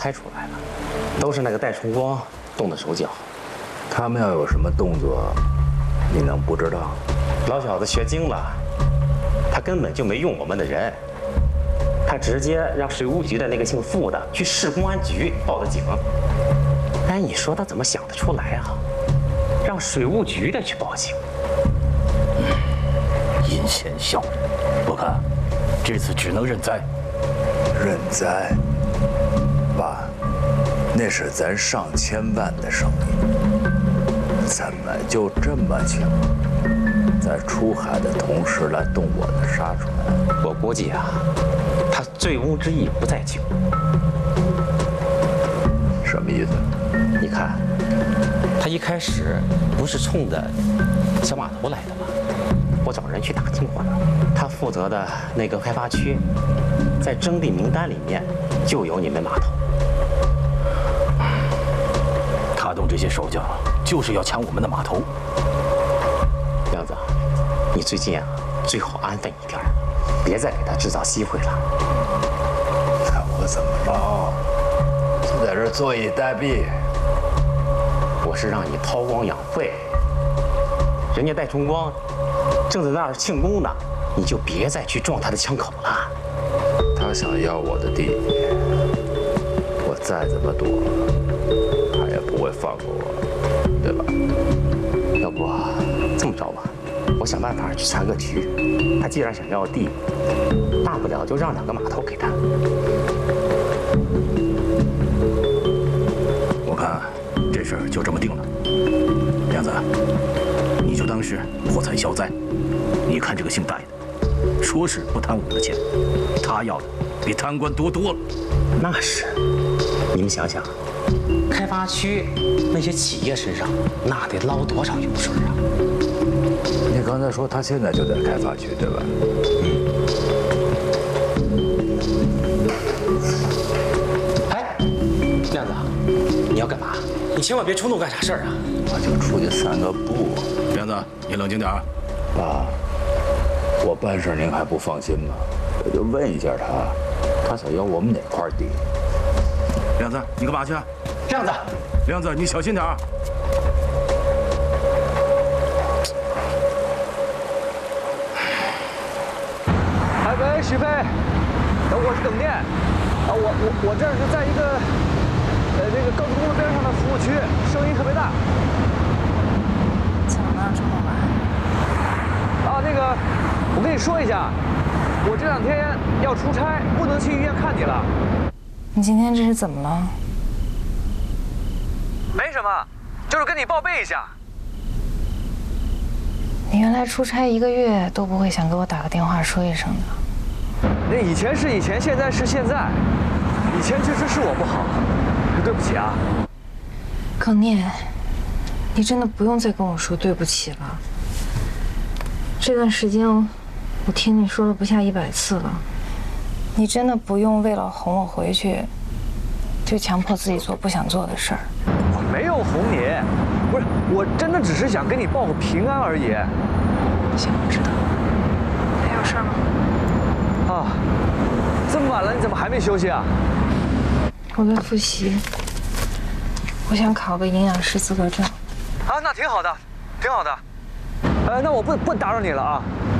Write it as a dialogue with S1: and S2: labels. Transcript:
S1: 猜出来了，都是那个戴崇光动的手脚。
S2: 他们要有什么动作，你能不知道？
S1: 老小子学精了，他根本就没用我们的人，他直接让水务局的那个姓付的去市公安局报的警。哎，你说他怎么想得出来啊？让水务局的去报警。
S3: 阴险小人，我看这次只能认栽。
S2: 认栽，爸，那是咱上千万的生意，怎么就这么巧，在出海的同时来动我的沙船？
S1: 我估计啊，他醉翁之意不在酒。
S2: 什么意思？
S1: 你看，他一开始不是冲着小码头来的吗？我找人去打听过了，他负责的那个开发区，在征地名单里面就有你们码头。
S3: 他动这些手脚，就是要抢我们的码头。
S1: 亮子，你最近啊，最好安分一点，别再给他制造机会了。
S2: 看我怎么着？就在这坐以待毙？
S1: 我是让你韬光养晦，人家戴崇光正在那儿庆功呢，你就别再去撞他的枪口了。
S2: 他想要我的地，我再怎么躲，他也不会放过我，对吧？
S1: 要不这么着吧，我想办法去缠个局。他既然想要地，大不了就让2个码头给他。
S3: 我看这事儿就这么定了。亮子，你就当是破财消灾。你看这个姓戴的，说是不贪我们的钱，他要的比贪官多多了。
S1: 那是，你们想想，开发区那些企业身上那得捞多少油水啊！
S2: 你刚才说他现在就在开发区，对吧？
S1: 哎，亮子，你要干嘛？你千万别冲动干啥事儿啊！
S2: 我就出去散个步。
S3: 亮子，你冷静点啊。
S2: 爸，我办事您还不放心吗？我就问一下他想要我们哪块地？
S3: 亮子，你干嘛去啊？
S1: 亮子，
S3: 亮子，你小心点啊！
S4: 哎喂，许飞，我是等电，啊，我这是在一个那个高速公路边上的服务区，声音特别大。
S5: 怎么了，这么晚？
S4: 啊，那个，我跟你说一下，我这2天要出差，不能去医院看你了。
S5: 你今天这是怎么了？
S4: 没什么，就是跟你报备一下。
S5: 你原来出差1个月都不会想给我打个电话说一声的。
S4: 那以前是以前，现在是现在。以前确实是我不好，对不起啊。
S5: 耿念，你真的不用再跟我说对不起了。这段时间，我听你说了不下100次了。你真的不用为了哄我回去，就强迫自己做不想做的事儿。
S4: 我没有哄你，不是，我真的只是想跟你报个平安而已。
S5: 行，我知道。还有事儿吗？
S4: 啊，这么晚了，你怎么还没休息啊？
S5: 我在复习，我想考个营养师资格证。
S4: 啊，那挺好的，挺好的。那我不打扰你了啊。